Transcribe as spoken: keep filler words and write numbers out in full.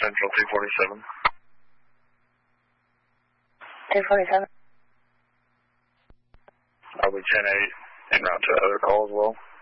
Central two forty-seven. two forty-seven. I'll be ten eight en route to other call as well.